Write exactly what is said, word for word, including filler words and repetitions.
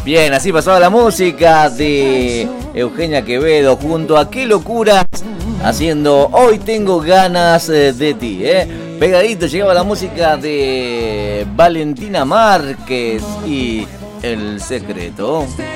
Bien, así pasaba la música de Eugenia Quevedo junto a Qué Locuras, haciendo Hoy Tengo Ganas de Ti, ¿eh? Pegadito llegaba la música de Valentina Márquez y El Secreto.